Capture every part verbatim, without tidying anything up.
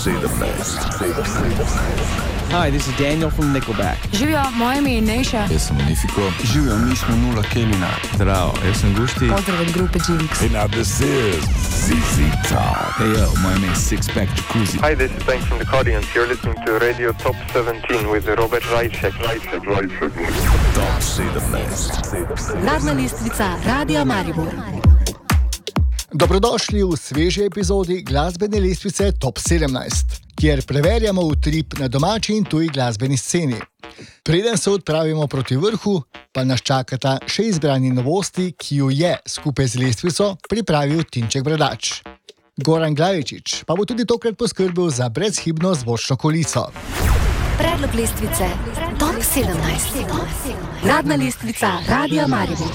sedemnajst. Hi, this is Daniel from Nickelback. Živijo, moje ime je Nejša. Jaz sem Magnifico. Živijo, mi smo Nula Kelina. Zdravo, jaz sem Gušti. Pozdrav od grupe Jinx. Hey, now this is Z Z Top. Hey yo, moje ime je Sixpack Jacuzzi. Hi, this is Banks from the Cardians. You're listening to Radio Top sedemnajst with Robert Rajček. Top sedemnajst. Uradna lestvica Radia Maribor. Dobrodošli v sveži epizodi glasbene lestvice Top sedemnajst, kjer preverjamo utrip na domači in tuji glasbeni sceni. Preden se odpravimo proti vrhu, pa nas čakata še izbrani novosti, ki ju je skupaj z lestvico pripravil Tinček Bradač. Goran Glavičič pa bo tudi tokrat poskrbel za brezhibno zvočno kolico. Predlog lestvice Top sedemnajst. Uradna lestvica Radia Maribor.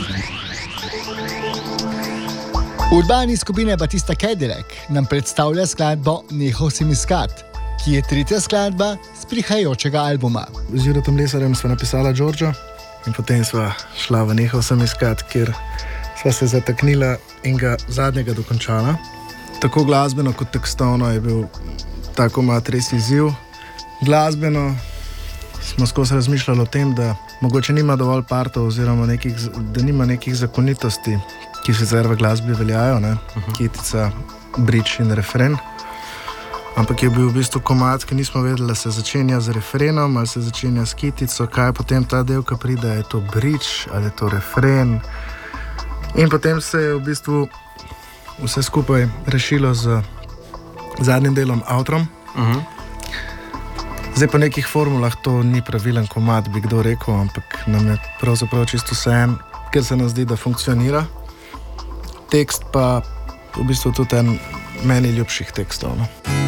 Urbani skupine Batista Cadillac nam predstavlja skladbo Nehal sem iskat, ki je tretja skladba z prihajajočega albuma. Z Juretom Lesarjem sva napisala Đorđo in potem sva šla v Nehal sem iskat, kjer sva se zataknila in ga zadnjega dokončala. Tako glasbeno kot tekstovno je bil tako mat res izziv. Glasbeno smo skozi razmišljali o tem, da mogoče nima dovolj partov oziroma nekih, da nima nekih zakonitosti, ki sicer v glasbi veljajo, ne? Uh-huh. Kitica, bridge in refren. Ampak je bil v bistvu komad, ki nismo vedeli, da se začenja z refrenom ali se začenja s kitico, kaj je potem ta del, ki pride, je to bridge ali je to refren. In potem se je v bistvu vse skupaj rešilo z zadnjim delom outrom. Uh-huh. Zdaj po nekih formulah to ni pravilen komad, bi kdo rekel, ampak nam je pravzaprav čisto vseeno, ker se nam zdi, da funkcionira. Tekst pa v bistvu tudi en meni ljubših tekstov. No?